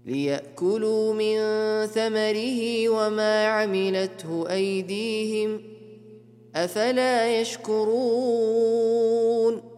ليأكلوا من ثمره وما عملته أيديهم أفلا يشكرون